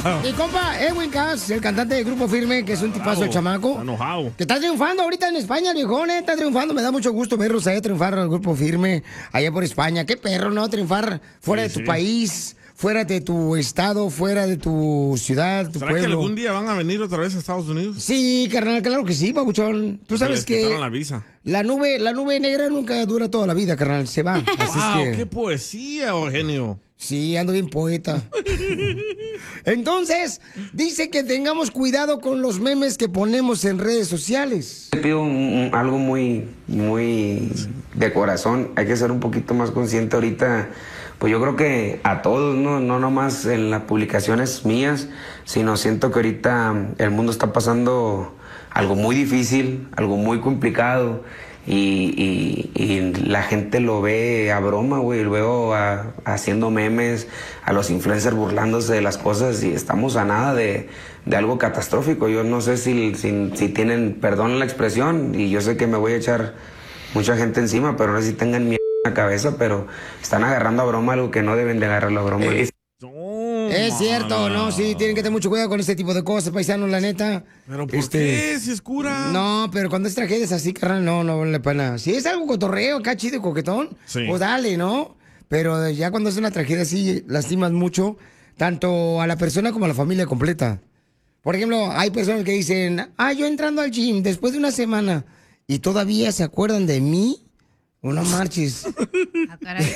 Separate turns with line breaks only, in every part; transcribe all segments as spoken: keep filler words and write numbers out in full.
Mi compa Edwin Cass, el cantante del Grupo Firme, que es un tipazo de chamaco.
Está enojado.
Que está triunfando ahorita en España, el viejón, eh, está triunfando. Me da mucho gusto verlos allá triunfar al Grupo Firme, allá por España. Qué perro, ¿no? Triunfar fuera
Sí,
de tu
sí.
país, fuera de tu estado, fuera de tu ciudad, tu
¿Será
pueblo.
que algún día van a venir otra vez a Estados Unidos?
Sí, carnal, claro que sí, papuchón. Tú sabes
les
que
quitaron la visa.
la nube, la nube negra nunca dura toda la vida, carnal, se va. Así
¡Wow!
es que...
¡Qué poesía, Eugenio!
Sí, ando bien poeta. Entonces, dice que tengamos cuidado con los memes que ponemos en redes sociales.
Te pido un- un- algo muy, muy de corazón. Hay que ser un poquito más consciente ahorita. Pues yo creo que a todos, ¿no? No nomás en las publicaciones mías, sino siento que ahorita el mundo está pasando algo muy difícil, algo muy complicado. Y, y- y la gente lo ve a broma, güey. Lo veo a- haciendo memes, a los influencers burlándose de las cosas y estamos a nada de, de algo catastrófico. Yo no sé si, si, si tienen perdón la expresión y yo sé que me voy a echar mucha gente encima, pero no sé si tengan miedo en la cabeza, pero están agarrando a broma algo que no deben de agarrarlo a broma.
Eh, Es cierto, ¿no? Sí, tienen que tener mucho cuidado con este tipo de cosas, paisanos, la neta.
¿Pero por qué? Si es cura.
No, pero cuando es tragedias así, carnal, no, no vale la pena. Si es algo cotorreo, acá chido, coquetón,
Sí.
pues dale, ¿no? Pero ya cuando es una tragedia así, lastimas mucho, tanto a la persona como a la familia completa. Por ejemplo, hay personas que dicen, ah, yo entrando al gym después de una semana y todavía se acuerdan de mí, o no marches.
Ah, caray.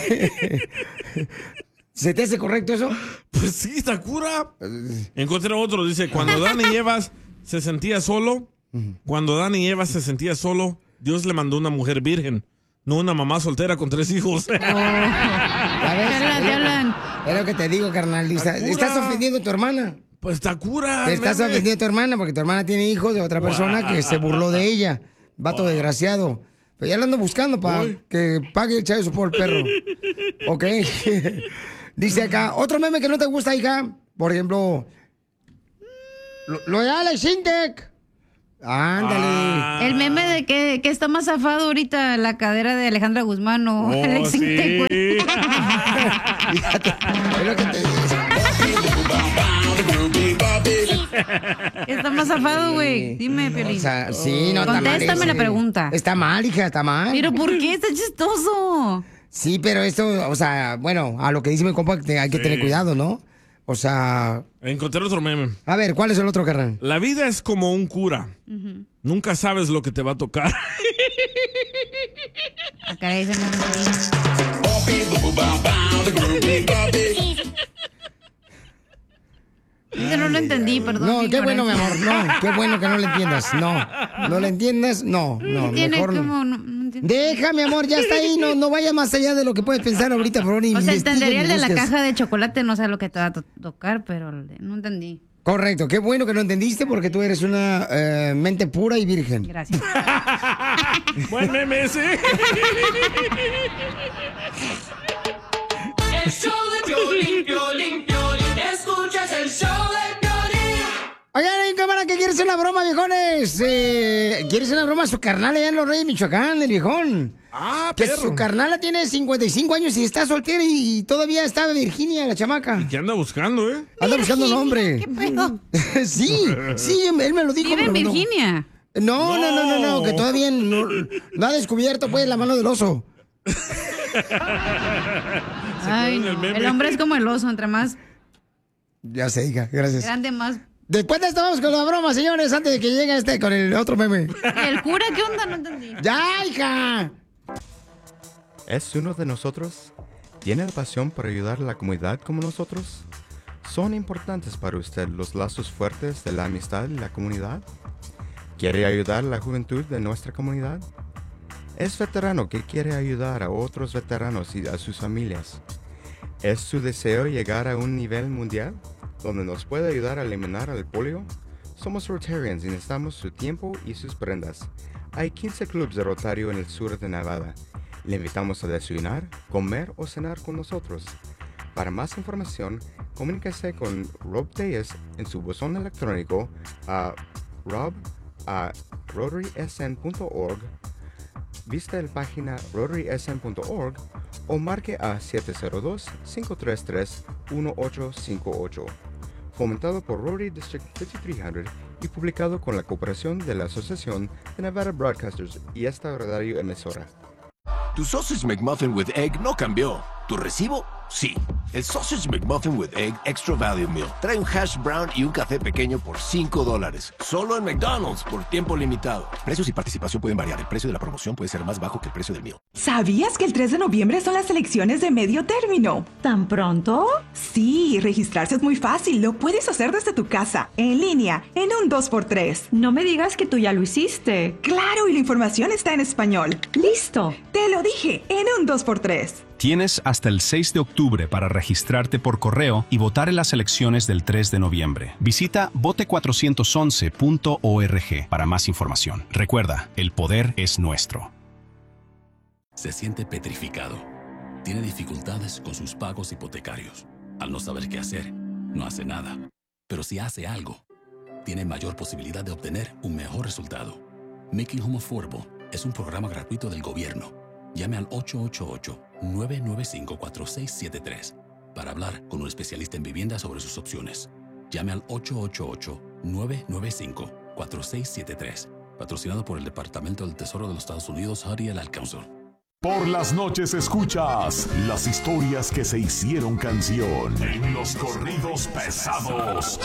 ¿Se te hace correcto eso?
Pues sí, Sakura. Encontré otro, dice, cuando Dani Evas se sentía solo, cuando Dani Evas se sentía solo, Dios le mandó una mujer virgen, no una mamá soltera con tres hijos.
¿Ya ves?
Hablan, te hablan.
Es lo que te digo, carnal. Está-
Sakura.
Estás ofendiendo a tu hermana.
Pues Sakura.
Te estás
meme.
ofendiendo a tu hermana porque tu hermana tiene hijos de otra persona que se burló de ella. Vato desgraciado. Pero ya lo ando buscando para
Uy.
que pague el chavo por el perro. Ok. Dice acá, otro meme que no te gusta, hija. Por ejemplo, lo, lo de Alex Intec. Ándale.
Ah.
El meme de que, que está más zafado ahorita la cadera de Alejandra Guzmán o
Oh,
Alex
sí.
Intec, güey.
Fíjate, es lo que te digo.
Está más zafado, güey. Dime, Piolín.
O sea, sí, no está mal.
Contéstame la
ese.
pregunta.
Está mal, hija, está mal.
Pero ¿por qué? Está chistoso.
Sí, pero esto, o sea, bueno, a lo que dice mi compa, que hay que
Sí.
tener cuidado, ¿no? O sea,
Encontré otro meme.
a ver, ¿cuál es el otro, carnal?
La vida es como un cura. Nunca sabes lo que te va a tocar.
Ah, caray, ese meme. Ese no lo entendí, perdón.
No,
mi
qué bueno, mi
ignorancia.
amor, no, qué bueno que no lo entiendas, no, no lo entiendas, no, no,
Tiene
mejor no.
como... No, no entiendo.
Deja, mi amor, ya está ahí, no, no vaya más allá de lo que puedes pensar ahorita, por favor,
O sea,
investiga y
entendería el de la
busques.
caja de chocolate, no sé lo que te va a to- tocar, pero el de- no entendí.
Correcto, qué bueno que lo entendiste porque tú eres una eh, mente pura y virgen.
Gracias.
Buen meme ese.
El show de Piolín, Piolín, Piolín. Escuchas el show de Piolín.
Oigan, hay cámara que quiere hacer una broma, viejones. Eh, quiere hacer una broma a su carnal allá en Los Reyes, Michoacán, el viejón.
Ah,
Que
perro.
su carnala tiene cincuenta y cinco años y está soltera y, y todavía está Virginia, la chamaca.
¿Qué anda buscando, eh?
Anda buscando un hombre.
¿Qué pedo?
sí, sí, él me lo dijo.
Vive en
me lo mandó.
Virginia.
No, no, no, no, no,
No.
que todavía no, no ha descubierto pues la mano del oso.
Ay,
en el
no.
meme.
El hombre es como el oso, entre más
Ya sé, hija, gracias.
grande, más...
Después de esto vamos con la broma, señores, antes de que llegue este con el otro meme.
¿Y el cura qué onda? No entendí.
¡Ya, hija!
¿Es uno de nosotros? ¿Tiene la pasión por ayudar a la comunidad como nosotros? ¿Son importantes para usted los lazos fuertes de la amistad y la comunidad? ¿Quiere ayudar a la juventud de nuestra comunidad? ¿Es veterano que quiere ayudar a otros veteranos y a sus familias? ¿Es su deseo llegar a un nivel mundial donde nos puede ayudar a eliminar el polio? Somos Rotarians y necesitamos su tiempo y sus prendas. Hay quince clubes de Rotario en el sur de Nevada. Le invitamos a desayunar, comer o cenar con nosotros. Para más información, comuníquese con Rob Tellez en su buzón electrónico a rob a rotary s n punto org, visite la página rotary s n punto org o marque a siete cero dos, cinco tres tres, uno ocho cinco ocho. fomentado por Rotary District cincuenta y tres cien y publicado con la cooperación de la Asociación de Nevada Broadcasters y esta radio emisora.
Tu Sausage McMuffin with Egg no cambió. ¿Tu recibo? Sí. El Sausage McMuffin with Egg Extra Value Meal trae un hash brown y un café pequeño por cinco dólares. Solo en McDonald's por tiempo limitado. Precios y participación pueden variar. El precio de la promoción puede ser más bajo que el precio del meal.
¿Sabías que el tres de noviembre son las elecciones de medio término? ¿Tan pronto? Sí, registrarse es muy fácil. Lo puedes hacer desde tu casa, en línea, en un dos por tres.
No me digas que tú ya lo hiciste.
Claro, y la información está en español.
¡Listo!
Te lo dije, en un dos por tres.
Tienes hasta el seis de octubre para registrarte por correo y votar en las elecciones del tres de noviembre. Visita vote cuatrocientos once punto org para más información. Recuerda, el poder es nuestro.
Se siente petrificado. Tiene dificultades con sus pagos hipotecarios. Al no saber qué hacer, no hace nada. Pero si hace algo, tiene mayor posibilidad de obtener un mejor resultado. Making Home Affordable es un programa gratuito del gobierno. Llame al ocho ocho ocho, nueve nueve cinco, cuatro seis siete tres para hablar con un especialista en vivienda sobre sus opciones. Llame al ocho ocho ocho, nueve nueve cinco, cuatro seis siete tres. Patrocinado por el Departamento del Tesoro de los Estados Unidos, H U D y el Ad Council.
Por las noches escuchas las historias que se hicieron canción en los corridos pesados.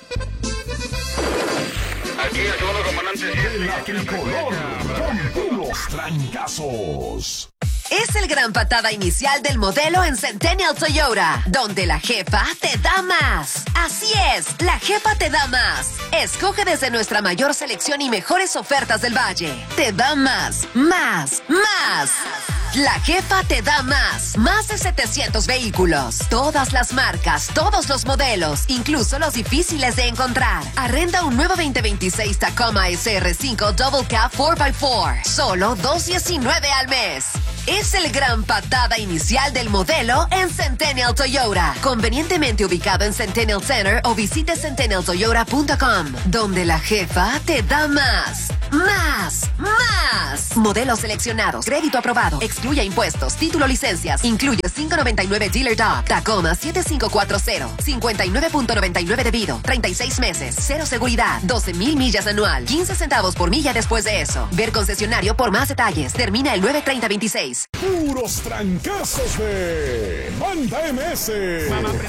Aquí el segundo comandante.
De la tricolor, con puros trancazos.
Es el gran patada inicial del modelo en Centennial Toyota, donde la jefa te da más. Así es, la jefa te da más. Escoge desde nuestra mayor selección y mejores ofertas del Valle. Te da más, más, más. La jefa te da más. Más de setecientos vehículos. Todas las marcas, todos los modelos, incluso los difíciles de encontrar. Arrenda un nuevo veinte veintiséis Tacoma S R cinco Double Cab cuatro por cuatro. Solo dos diecinueve al mes. Es el gran patada inicial del modelo en Centennial Toyota. Convenientemente ubicado en Centennial Center o visite centennial toyota punto com, donde la jefa te da más. Más, más. Modelos seleccionados, crédito aprobado, excluye impuestos, título, licencias, incluye cinco noventa y nueve Dealer Doc, Tacoma siete cinco cuatro cero, cincuenta y nueve punto noventa y nueve debido, treinta y seis meses, cero seguridad, doce mil millas anual, quince centavos por milla después de eso. Ver concesionario por más detalles. Termina el nueve treinta veintiséis.
Puros trancazos de Banda M S.